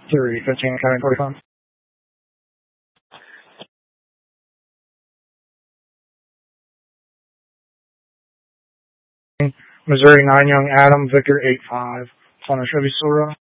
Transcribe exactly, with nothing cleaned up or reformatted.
three fifteen, carrying forty-five. Missouri nine, Young Adam, Victor eight five. Punish Avisura.